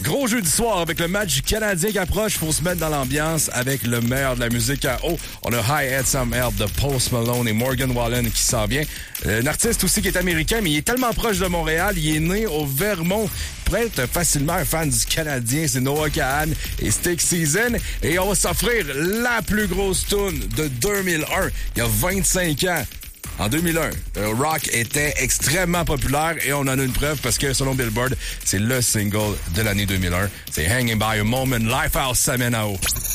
Gros jeudi soir avec le match du Canadien qui approche. Faut se mettre dans l'ambiance avec le meilleur de la musique à eau. On a High Head Some Help de Post Malone et Morgan Wallen qui s'en vient. Un artiste aussi qui est américain, mais il est tellement proche de Montréal. Il est né au Vermont. Il pourrait être facilement un fan du Canadien. C'est Noah Kahan et Stick Season. Et on va s'offrir la plus grosse toune de 2001. Il y a 25 ans. En 2001, rock était extrêmement populaire et on en a une preuve parce que selon Billboard, c'est le single de l'année 2001. C'est Hanging by a Moment, Lifehouse Samenao.